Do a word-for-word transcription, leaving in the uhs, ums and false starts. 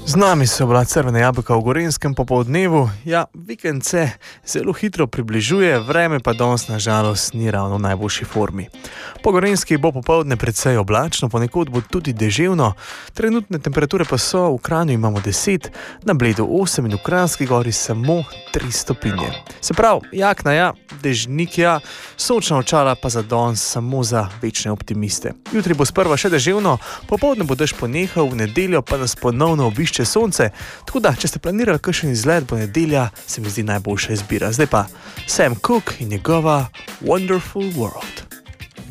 Z nami so bila crvena jabolka v Gorenjskem popoldnevu. Ja, vikend se zelo hitro približuje, vreme pa danes na žalost ni ravno v najboljši formi. Po Gorenjski bo popoldne precej oblačno, ponekod bo tudi deževno. Trenutne temperature pa so, v Kranju imamo deset, na Bledu osem in v Kranjski Gori samo tri stopinje. Se pravi, jakna ja, dežnik ja, sončna očala pa za danes samo za večne optimiste. Jutri bo sprva še deževno, popoldne bo dež ponehal, v nedeljo pa nas ponovno obišče sonce, tako da, če ste planirali kakšen izlet, bo nedelja, se mi zdi najboljša izbira. Zdaj pa Sam Cooke in njegova Wonderful World.